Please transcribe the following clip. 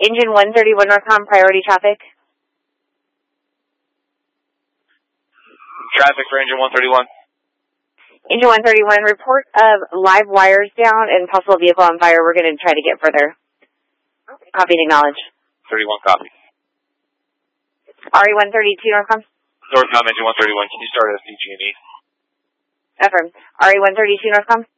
Engine 131 Northcom, priority traffic. Traffic for engine 131. Engine 131, report of live wires down and possible vehicle on fire. We're going to try to get further. Copy and acknowledge. 31, copy. RE-132 Northcom. Northcom, engine 131. Can you start SDG&E? Affirm. RE-132 Northcom.